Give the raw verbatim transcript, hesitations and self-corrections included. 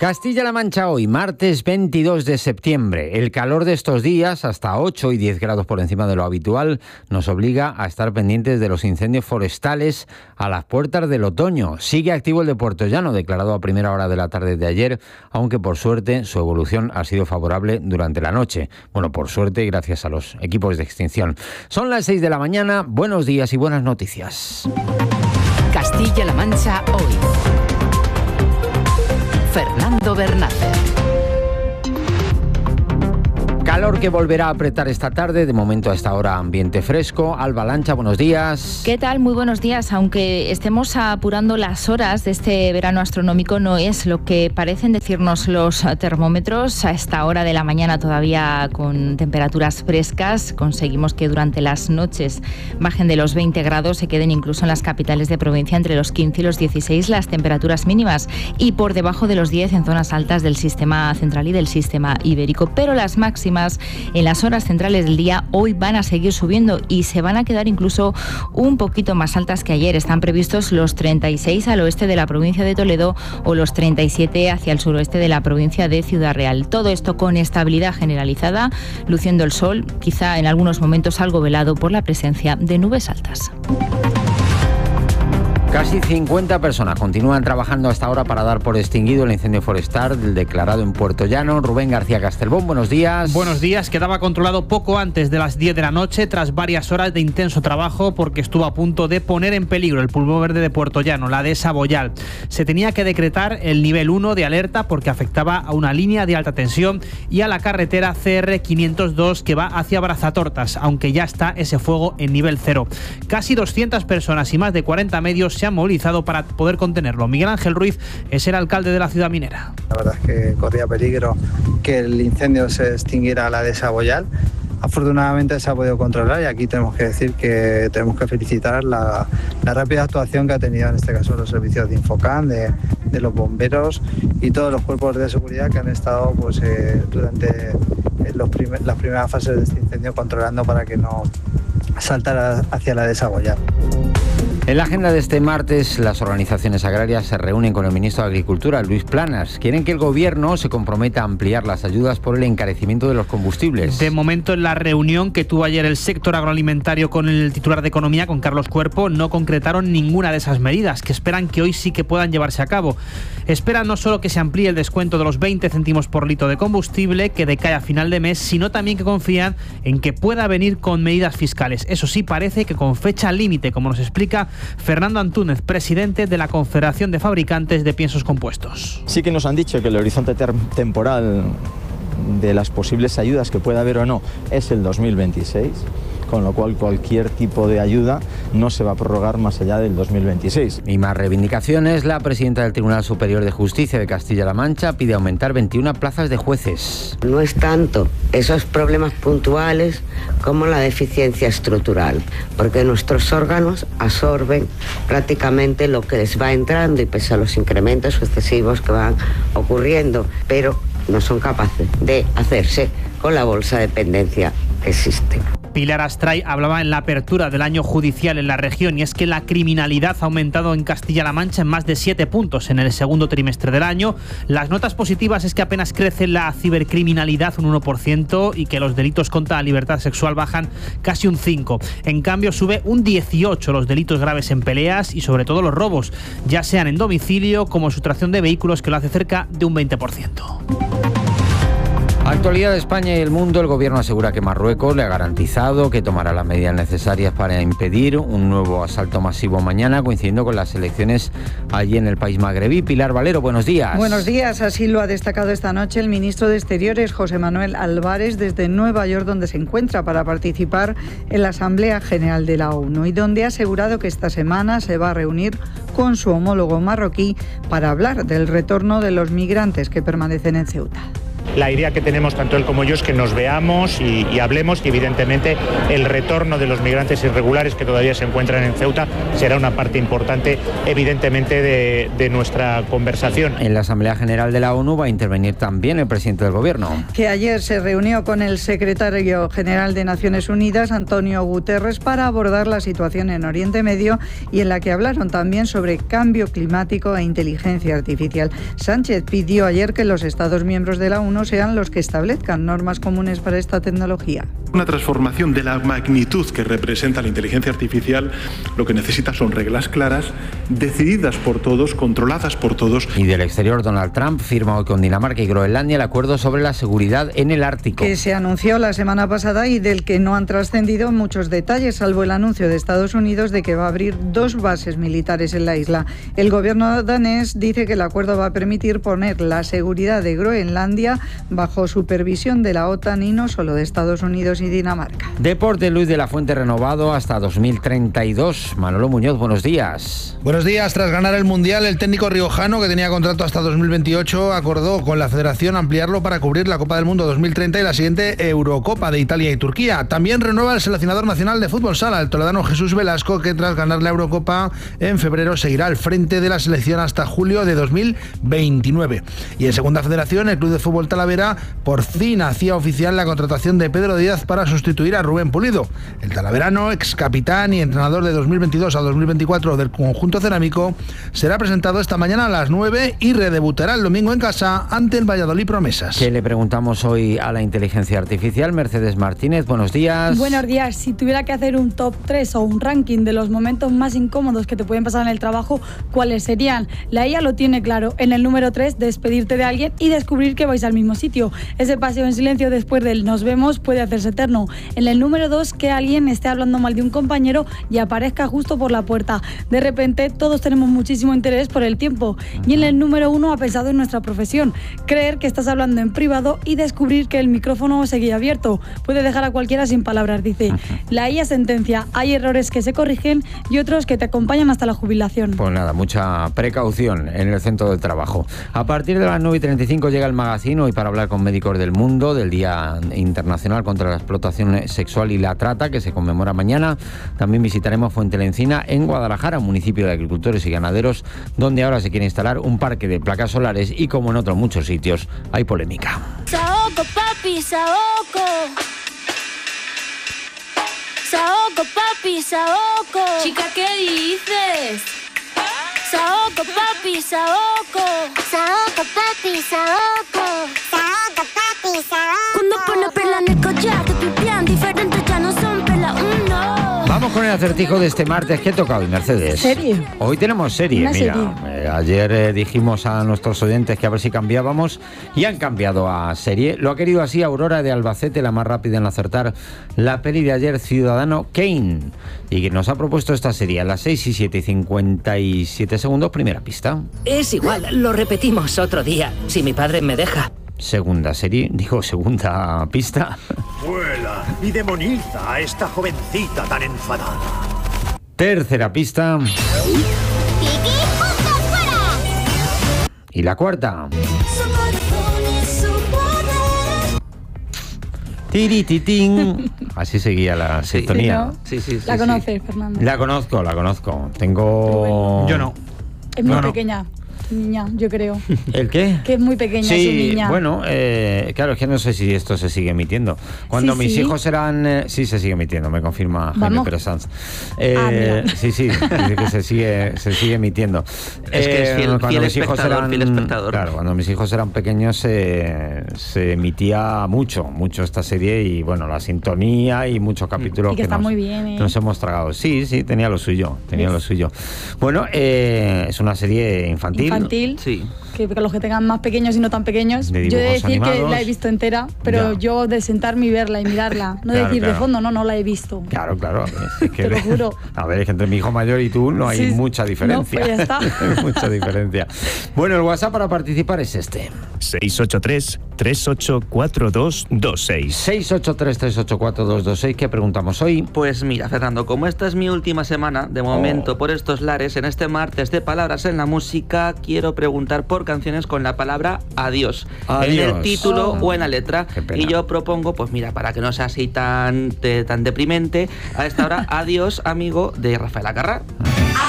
Castilla-La Mancha hoy, martes veintidós de septiembre. El calor de estos días, hasta ocho y diez grados por encima de lo habitual, nos obliga a estar pendientes de los incendios forestales a las puertas del otoño. Sigue activo el de Puerto Llano, declarado a primera hora de la tarde de ayer, aunque por suerte su evolución ha sido favorable durante la noche. Bueno, por suerte y gracias a los equipos de extinción. Son las seis de la mañana, buenos días y buenas noticias. Castilla-La Mancha hoy. Fernando Bernácer. Calor que volverá a apretar esta tarde, de momento a esta hora ambiente fresco. Alba Lancha, buenos días. ¿Qué tal? Muy buenos días. Aunque estemos apurando las horas de este verano astronómico, no es lo que parecen decirnos los termómetros. A esta hora de la mañana todavía con temperaturas frescas, conseguimos que durante las noches bajen de los veinte grados, se queden incluso en las capitales de provincia entre los quince y los dieciséis las temperaturas mínimas y por debajo de los diez en zonas altas del sistema central y del sistema ibérico. Pero las máximas en las horas centrales del día hoy van a seguir subiendo y se van a quedar incluso un poquito más altas que ayer. Están previstos los treinta y seis al oeste de la provincia de Toledo o los treinta y siete hacia el suroeste de la provincia de Ciudad Real. Todo esto con estabilidad generalizada, luciendo el sol, quizá en algunos momentos algo velado por la presencia de nubes altas. Casi cincuenta personas continúan trabajando hasta ahora para dar por extinguido el incendio forestal declarado en Puerto Llano. Rubén García Castelbón, buenos días. Buenos días. Quedaba controlado poco antes de las diez de la noche tras varias horas de intenso trabajo porque estuvo a punto de poner en peligro el pulmón verde de Puerto Llano, la dehesa Boyal. Se tenía que decretar el nivel uno de alerta porque afectaba a una línea de alta tensión y a la carretera C R quinientos dos que va hacia Brazatortas, aunque ya está ese fuego en nivel cero. Casi doscientas personas y más de cuarenta medios se han movilizado para poder contenerlo. Miguel Ángel Ruiz es el alcalde de la ciudad minera. La verdad es que corría peligro que el incendio se extinguiera a la dehesa Boyal. Afortunadamente se ha podido controlar y aquí tenemos que decir que tenemos que felicitar la, la rápida actuación que ha tenido en este caso los servicios de Infocan, de, de los bomberos y todos los cuerpos de seguridad que han estado pues, eh, durante los primer, las primeras fases de este incendio controlando para que no saltara hacia la dehesa Boyal. En la agenda de este martes, las organizaciones agrarias se reúnen con el ministro de Agricultura, Luis Planas. Quieren que el gobierno se comprometa a ampliar las ayudas por el encarecimiento de los combustibles. De momento, en la reunión que tuvo ayer el sector agroalimentario con el titular de Economía, con Carlos Cuerpo, no concretaron ninguna de esas medidas, que esperan que hoy sí que puedan llevarse a cabo. Esperan no solo que se amplíe el descuento de los veinte céntimos por litro de combustible, que decae a final de mes, sino también que confían en que pueda venir con medidas fiscales. Eso sí, parece que con fecha límite, como nos explica Fernando Antúnez, presidente de la Confederación de Fabricantes de Piensos Compuestos. Sí que nos han dicho que el horizonte temporal de las posibles ayudas que pueda haber o no es el dos mil veintiséis, con lo cual cualquier tipo de ayuda no se va a prorrogar más allá del dos mil veintiséis. Y más reivindicaciones. La presidenta del Tribunal Superior de Justicia de Castilla-La Mancha pide aumentar veintiuna plazas de jueces. No es tanto esos problemas puntuales como la deficiencia estructural, porque nuestros órganos absorben prácticamente lo que les va entrando y pese a los incrementos excesivos que van ocurriendo, pero no son capaces de hacerse con la bolsa de dependencia que existe. Pilar Astray hablaba en la apertura del año judicial en la región y es que la criminalidad ha aumentado en Castilla-La Mancha en más de siete puntos en el segundo trimestre del año. Las notas positivas es que apenas crece la cibercriminalidad un uno por ciento y que los delitos contra la libertad sexual bajan casi un cinco por ciento. En cambio sube un dieciocho por ciento los delitos graves en peleas y sobre todo los robos, ya sean en domicilio como sustracción de vehículos, que lo hace cerca de un veinte por ciento. Actualidad de España y el mundo. El gobierno asegura que Marruecos le ha garantizado que tomará las medidas necesarias para impedir un nuevo asalto masivo mañana, coincidiendo con las elecciones allí en el país magrebí. Pilar Valero, buenos días. Buenos días. Así lo ha destacado esta noche el ministro de Exteriores, José Manuel Álvarez, desde Nueva York, donde se encuentra para participar en la Asamblea General de la ONU y donde ha asegurado que esta semana se va a reunir con su homólogo marroquí para hablar del retorno de los migrantes que permanecen en Ceuta. La idea que tenemos tanto él como yo es que nos veamos y, y hablemos, y evidentemente el retorno de los migrantes irregulares que todavía se encuentran en Ceuta será una parte importante evidentemente de, de nuestra conversación. En la Asamblea General de la ONU va a intervenir también el presidente del Gobierno, que ayer se reunió con el secretario general de Naciones Unidas, Antonio Guterres, para abordar la situación en Oriente Medio y en la que hablaron también sobre cambio climático e inteligencia artificial. Sánchez pidió ayer que los Estados miembros de la ONU sean los que establezcan normas comunes para esta tecnología. Una transformación de la magnitud que representa la inteligencia artificial lo que necesita son reglas claras, decididas por todos, controladas por todos. Y del exterior, Donald Trump firma hoy con Dinamarca y Groenlandia el acuerdo sobre la seguridad en el Ártico, que se anunció la semana pasada y del que no han trascendido muchos detalles, salvo el anuncio de Estados Unidos de que va a abrir dos bases militares en la isla. El gobierno danés dice que el acuerdo va a permitir poner la seguridad de Groenlandia bajo supervisión de la OTAN y no solo de Estados Unidos y Dinamarca. Deporte, Luis de la Fuente, renovado hasta dos mil treinta y dos. Manolo Muñoz, buenos días. Buenos días. Tras ganar el Mundial, el técnico riojano, que tenía contrato hasta dos mil veintiocho, acordó con la Federación ampliarlo para cubrir la Copa del Mundo dos mil treinta y la siguiente Eurocopa de Italia y Turquía. También renueva el seleccionador nacional de fútbol sala, el toledano Jesús Velasco, que tras ganar la Eurocopa en febrero seguirá al frente de la selección hasta julio de dos mil veintinueve. Y en Segunda Federación, el Club de Fútbol Talavera por fin hacía oficial la contratación de Pedro Díaz para sustituir a Rubén Pulido. El talaverano, ex capitán y entrenador de dos mil veintidós a dos mil veinticuatro del conjunto cerámico, será presentado esta mañana a las nueve y redebutará el domingo en casa ante el Valladolid Promesas. ¿Qué le preguntamos hoy a la inteligencia artificial? Mercedes Martínez, buenos días. Buenos días. Si tuviera que hacer un top tres o un ranking de los momentos más incómodos que te pueden pasar en el trabajo, ¿cuáles serían? La I A lo tiene claro. En el número tres, despedirte de alguien y descubrir que vais al mismo sitio. Ese paseo en silencio después del nos vemos puede hacerse eterno. En el número dos, que alguien esté hablando mal de un compañero y aparezca justo por la puerta. De repente, todos tenemos muchísimo interés por el tiempo. Y en el número uno, ha pensado en nuestra profesión. Creer que estás hablando en privado y descubrir que el micrófono seguía abierto. Puede dejar a cualquiera sin palabras, dice. La I A sentencia. Hay errores que se corrigen y otros que te acompañan hasta la jubilación. Pues nada, mucha precaución en el centro del trabajo. A partir de las nueve y treinta y cinco llega el Magazine, hoy para hablar con médicos del mundo del Día Internacional contra la Explotación Sexual y la Trata, que se conmemora mañana. También visitaremos Fuentelencina en Guadalajara, municipio de agricultores y ganaderos, donde ahora se quiere instalar un parque de placas solares y, como en otros muchos sitios, hay polémica. Saoco, papi, saoco. Saoco, papi, saoco. Chica, ¿qué dices? Saoco, papi, saoco. Saoco, papi, saoco. Saoco, papi, saoco. Cuando pone perla en el collar, te pipián diferentes, ya no son perla uno. Vamos con el acertijo de este martes. ¿Qué ha tocado hoy, Mercedes? Serie. Hoy tenemos serie. Una Mira, serie. Eh, ayer eh, dijimos a nuestros oyentes que a ver si cambiábamos y han cambiado a serie. Lo ha querido así Aurora de Albacete, la más rápida en acertar la peli de ayer, Ciudadano Kane, y que nos ha propuesto esta serie a las seis y siete y cincuenta y siete segundos. Primera pista. Es igual, lo repetimos otro día, si mi padre me deja. Segunda serie, digo, segunda pista. Vuela y demoniza a esta jovencita tan enfadada. Tercera pista. Y la cuarta. Tirititín. Así seguía la Sí. sintonía. Sí, ¿no? Sí, sí, sí, La conoces, sí. Fernando. La conozco, la conozco. Tengo... Yo no. Es muy No, no. pequeña. Niña, yo creo. ¿El qué? Que es muy pequeña Sí, su niña. bueno, eh, claro, es que no sé si esto se sigue emitiendo. Cuando Sí, mis sí. hijos eran... eh, sí, se sigue emitiendo, me confirma Jaime Vamos. Pérez Sanz. Eh, Ah, mira. sí, sí, dice que se sigue, se sigue emitiendo. Es que es fiel- cuando fiel mis hijos espectador, eran, fiel espectador. Claro, cuando mis hijos eran pequeños se, se emitía mucho, mucho esta serie y bueno, la sintonía y muchos capítulos Y que está nos, muy bien, ¿eh? nos hemos tragado. Sí, sí, tenía lo suyo, tenía ¿Ves? lo suyo. Bueno, eh, es una serie infantil. Infantil. Sí. Que para los que tengan más pequeños y no tan pequeños. De Yo he de dibujos decir que animados. la he visto entera, pero Ya. yo de sentarme y verla y mirarla. No de Claro, decir claro. de fondo, no, no la he visto. Claro, claro. Es que Te lo juro. A ver, es que entre mi hijo mayor y tú no hay Sí, mucha diferencia. no, pues ya está. mucha diferencia. Bueno, el WhatsApp para participar es este. seis ocho tres, tres ocho cuatro dos dos seis. seis ocho tres, tres ocho cuatro dos dos seis. ¿Qué preguntamos hoy? Pues mira, Fernando, como esta es mi última semana, de momento, oh. por estos lares, en este martes de Palabras en la Música, quiero preguntar por canciones con la palabra adiós. Adiós. En el título Oh. o en la letra. Y yo propongo, pues mira, para que no sea así tan, de, tan deprimente, a esta hora, Adiós, amigo, de Rafael Acarrá.